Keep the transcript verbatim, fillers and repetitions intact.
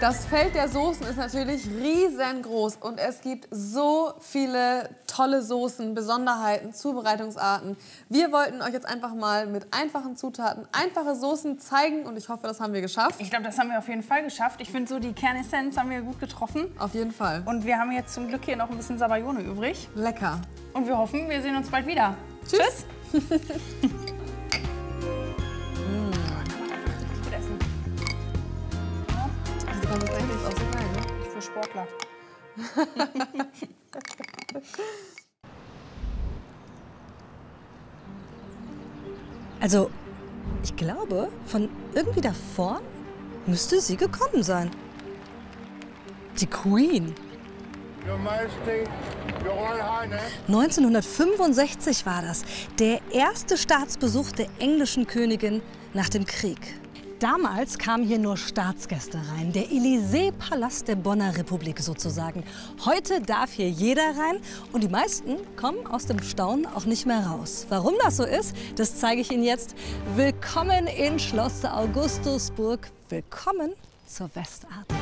Das Feld der Soßen ist natürlich riesengroß und es gibt so viele tolle Soßen, Besonderheiten, Zubereitungsarten. Wir wollten euch jetzt einfach mal mit einfachen Zutaten einfache Soßen zeigen und ich hoffe, das haben wir geschafft. Ich glaube, das haben wir auf jeden Fall geschafft. Ich finde, so die Kernessenz haben wir gut getroffen. Auf jeden Fall. Und wir haben jetzt zum Glück hier noch ein bisschen Sabayone übrig. Lecker. Und wir hoffen, wir sehen uns bald wieder. Tschüss. Tschüss. Konsistenz ist auch so geil, ne? Für Sportler. Also, ich glaube, von irgendwie da vorn müsste sie gekommen sein. Die Queen. Your Majesty, Your Royal Highness. neunzehnhundertfünfundsechzig war das. Der erste Staatsbesuch der englischen Königin nach dem Krieg. Damals kamen hier nur Staatsgäste rein, der Élysée-Palast der Bonner Republik sozusagen. Heute darf hier jeder rein und die meisten kommen aus dem Staunen auch nicht mehr raus. Warum das so ist, das zeige ich Ihnen jetzt. Willkommen in Schloss Augustusburg, willkommen zur Westart.